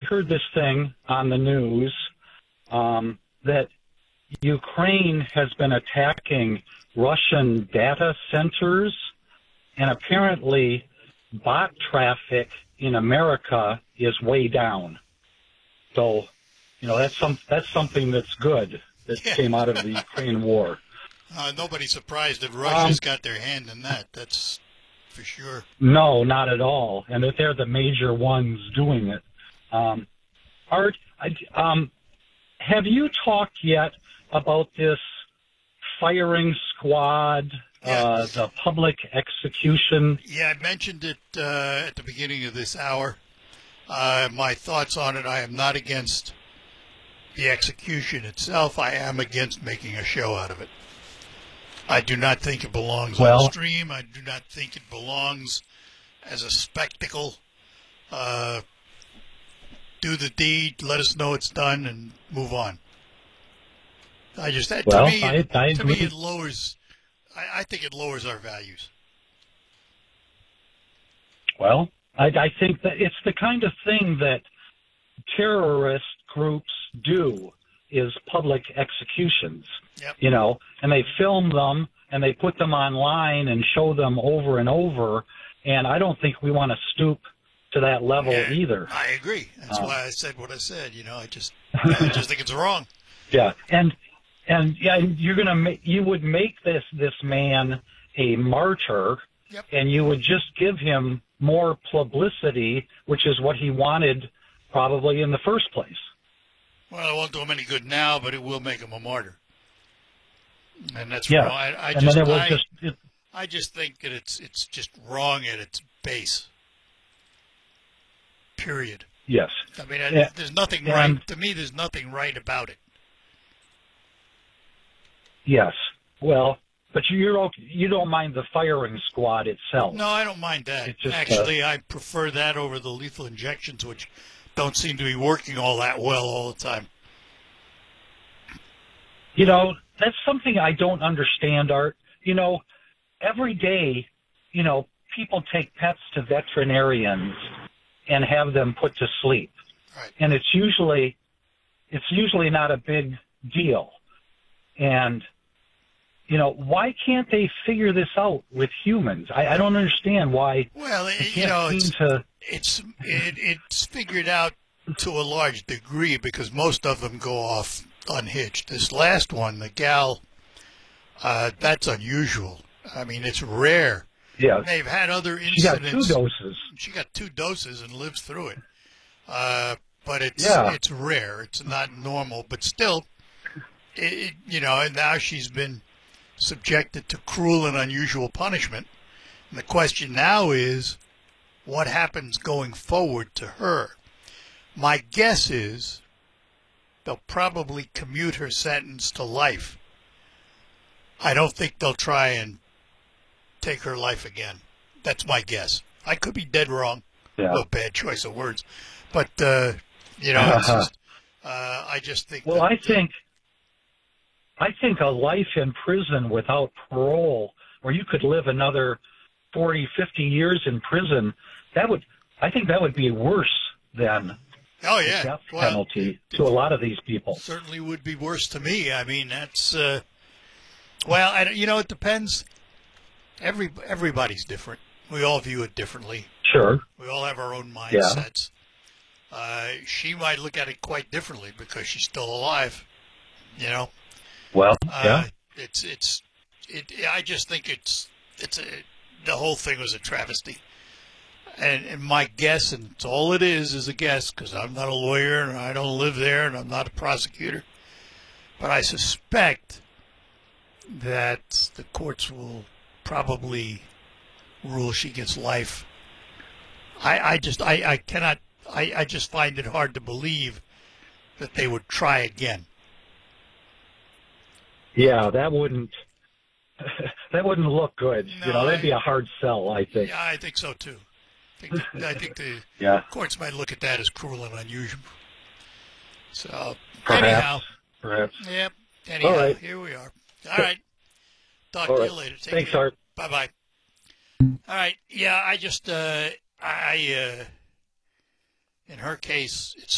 heard this thing on the news that Ukraine has been attacking Russian data centers, and apparently bot traffic in America is way down. So, that's something that's good that came out of the Ukraine war. Nobody's surprised if Russia's got their hand in that. That's for sure. No, not at all. And that they're the major ones doing it. Art, have you talked yet about this firing squad, the public execution? Yeah, I mentioned it at the beginning of this hour. My thoughts on it, I am not against the execution itself. I am against making a show out of it. I do not think it belongs on stream. I do not think it belongs as a spectacle. Do the deed, let us know it's done, and move on. I just to me it lowers. I think it lowers our values. Well, I think that it's the kind of thing that terrorist groups do, is public executions. Yep. And they film them and they put them online and show them over and over. And I don't think we want to stoop to that level either. I agree. That's why I said what I said. I just think it's wrong. Yeah, and you would make this man a martyr, and you would just give him more publicity, which is what he wanted probably in the first place. Well, it won't do him any good now, but it will make him a martyr. And that's wrong. I just think that it's just wrong at its base. Period. Yes. I mean, there's nothing right. To me, there's nothing right about it. Yes. Well, but you don't mind the firing squad itself. No, I don't mind that. Actually, I prefer that over the lethal injections, which don't seem to be working all that well all the time. That's something I don't understand, Art. Every day, people take pets to veterinarians and have them put to sleep. Right. And it's usually not a big deal. And, why can't they figure this out with humans? I don't understand why. Well, it's figured out to a large degree because most of them go off unhitched. This last one, the gal, that's unusual. I mean, it's rare. Yeah. They've had other incidents. She got 2 doses. She got 2 doses and lives through it. But it's rare. It's not normal. But still, and now she's been subjected to cruel and unusual punishment. And the question now is, what happens going forward to her? My guess is they'll probably commute her sentence to life. I don't think they'll try and take her life again. That's my guess. I could be dead wrong. Yeah. A bad choice of words. But, it's just, I just think... Well, I think a life in prison without parole, where you could live another 40, 50 years in prison, I think that would be worse than the death penalty to a lot of these people. Certainly would be worse to me. I mean, that's... it depends. Everybody's different. We all view it differently. Sure. We all have our own mindsets. Yeah. She might look at it quite differently because she's still alive. Well, yeah. I just think the whole thing was a travesty. And my guess, and it's all it is a guess, because I'm not a lawyer and I don't live there and I'm not a prosecutor, but I suspect that the courts will probably rule she gets life. I just find it hard to believe that they would try again. Yeah, that wouldn't look good. No, that'd be a hard sell, I think. Yeah, I think so too. I think the courts might look at that as cruel and unusual. So perhaps. Yep. Anyhow, all right. Here we are. All right. Talk to you later. Thanks, Art. Bye-bye. All right. Yeah, I just in her case, it's